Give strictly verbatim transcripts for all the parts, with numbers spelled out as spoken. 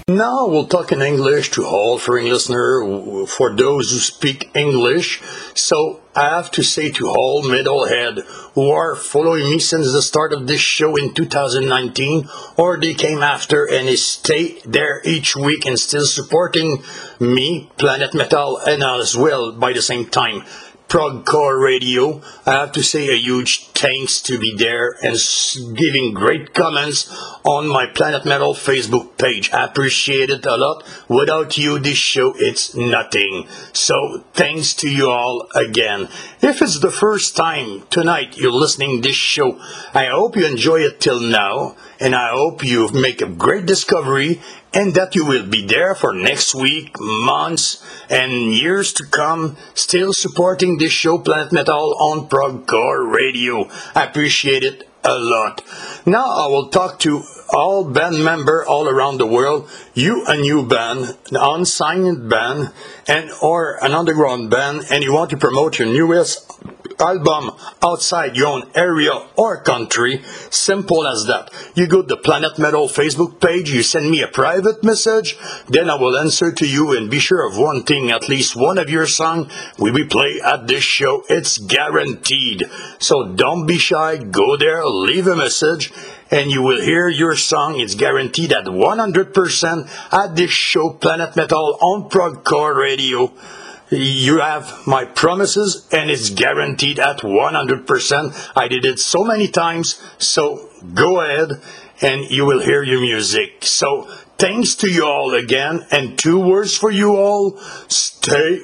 Now we'll talk in English to all foreign listeners, for those who speak English. So I have to say to all metalhead who are following me since the start of this show in two thousand nineteen, or they came after and they stay there each week and still supporting me, Planet Metal, and as well by the same time Progcore Radio, I have to say a huge thanks to be there and giving great comments on my Planet Metal Facebook page. I appreciate it a lot. Without you, this show, it's nothing. So, thanks to you all again. If it's the first time tonight you're listening to this show, I hope you enjoy it till now, and I hope you make a great discovery and that you will be there for next week, months, and years to come, still supporting this show, Planet Metal, on Progcore Radio. I appreciate it a lot. Now I will talk to all band members all around the world. You, a new band, an unsigned band, and or an underground band, and you want to promote your newest album outside your own area or country, simple as that. You go to the Planet Metal Facebook page, you send me a private message, then I will answer to you, and be sure of one thing, at least one of your songs will be played at this show. It's guaranteed. So don't be shy, go there, leave a message, and you will hear your song. It's guaranteed at one hundred percent at this show, Planet Metal, on Progcore Radio. You have my promises, and it's guaranteed at one hundred percent. I did it so many times, so go ahead, and you will hear your music. So, thanks to you all again, and two words for you all, stay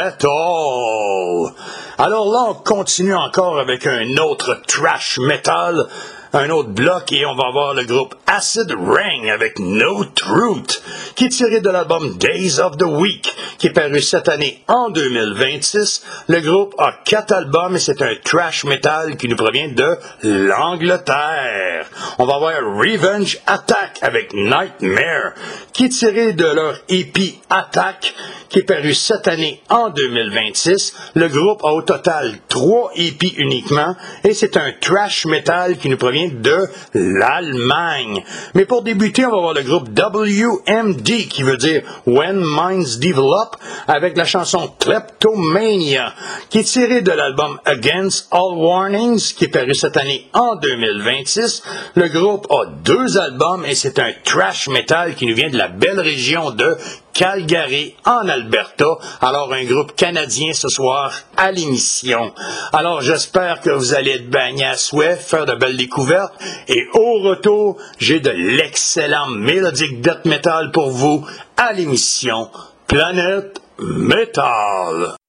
metal! Alors là, on continue encore avec un autre trash metal, un autre bloc, et on va voir le groupe Acid Reign avec No Truth, qui est tiré de l'album Days of the Week, qui est paru cette année en deux mille vingt-six. Le groupe a quatre albums et c'est un trash metal qui nous provient de l'Angleterre. On va voir Revenge Attack avec Nightmare, qui est tiré de leur E P Attack, qui est paru cette année en deux mille vingt-six. Le groupe a au total trois E P uniquement, et c'est un trash metal qui nous provient de l'Allemagne. Mais pour débuter, on va voir le groupe W M D, qui veut dire When Minds Develop, avec la chanson Kleptomania, qui est tirée de l'album Against All Warnings, qui est paru cette année en deux mille vingt-six. Le groupe a deux albums et c'est un trash metal qui nous vient de la belle région de Calgary, en Alberta. Alors, un groupe canadien ce soir à l'émission. Alors, j'espère que vous allez être bagnés à souhait, faire de belles découvertes. Et au retour, j'ai de l'excellent mélodique death metal pour vous à l'émission Planet Metal.